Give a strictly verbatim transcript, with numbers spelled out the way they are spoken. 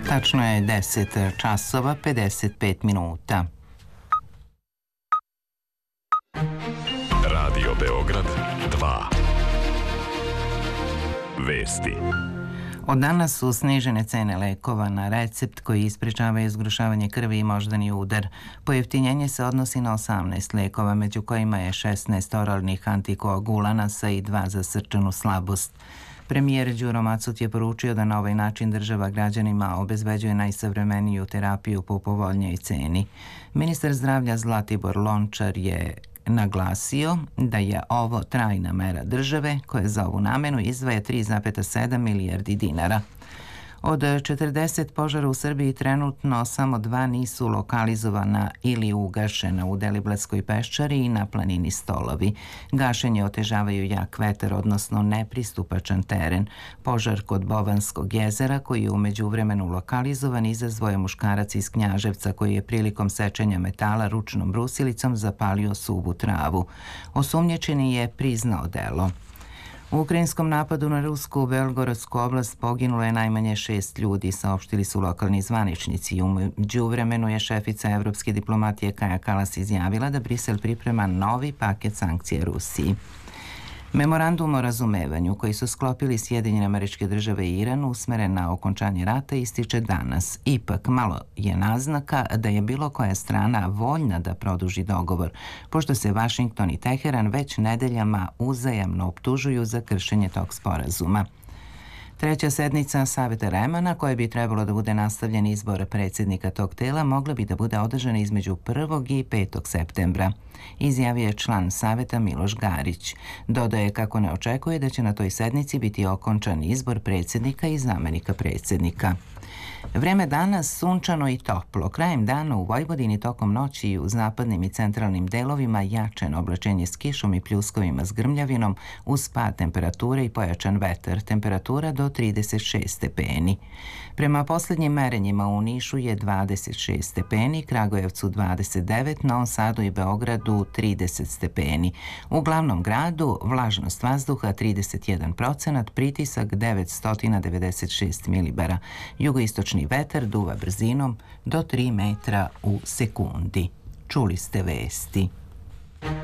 Tačno je deset časova pedeset pet minuta. Radio Beograd dva. Vesti. Od danas su snižene cene lekova na recept koji ispričavaju zgrušavanje krvi i moždani udar. Pojeftinjenje se odnosi na osamnaest lekova, među kojima je šesnaest oralnih antikoagulanasa i dva za srčanu slabost. Premijer Đuro Macut je poručio da na ovaj način država građanima obezbeđuje najsavremeniju terapiju po povoljnijoj ceni. Ministar zdravlja Zlatibor Lončar je naglasio da je ovo trajna mera države koja za ovu namenu izdvaja tri zarez sedam milijardi dinara. Od četrdeset požara u Srbiji trenutno samo dva nisu lokalizovana ili ugašena u Deliblatskoj peščari i na planini Stolovi. Gašenje otežavaju jak vetar, odnosno nepristupačan teren. Požar kod Bovanskog jezera, koji je u međuvremenu lokalizovan, izazvao je muškarac iz Knjaževca koji je prilikom sečenja metala ručnom brusilicom zapalio suvu travu. Osumnjičeni je priznao delo. U ukrajinskom napadu na rusku Belgorodsku oblast poginulo je najmanje šest ljudi, saopštili su lokalni zvaničnici. U međuvremenu je šefica evropske diplomatije Kaja Kalas izjavila da Brisel priprema novi paket sankcija Rusiji. Memorandum o razumevanju koji su sklopili Sjedinjene Američke Države i Iran usmeren na okončanje rata ističe danas. Ipak malo je naznaka da je bilo koja strana voljna da produži dogovor, pošto se Vašington i Teheran već nedeljama uzajamno optužuju za kršenje tog sporazuma. Treća sednica Saveta REM-a, na kojoj bi trebalo da bude nastavljen izbor predsjednika tog tela, mogla bi da bude održana između prvog i petog septembra, izjavio je član Saveta Miloš Garić. Dodaje kako ne očekuje da će na toj sednici biti okončan izbor predsjednika i zamenika predsjednika. Vreme danas sunčano i toplo. Krajem dana u Vojvodini tokom noći i u zapadnim i centralnim delovima jačeno oblačenje s kišom i pljuskovima s grmljavinom uz pad temperature i pojačan vetar. Temperatura do trideset šest stepeni. Prema posljednjim merenjima u Nišu je dvadeset šest stepeni, Kragujevcu dvadeset devet, Novom Sadu i Beogradu trideset stepeni. U glavnom gradu vlažnost vazduha trideset jedan procenat, pritisak devetsto devedeset šest milibara. Jugoistočni vetar duva brzinom do tri metra u sekundi. Čuli ste vesti.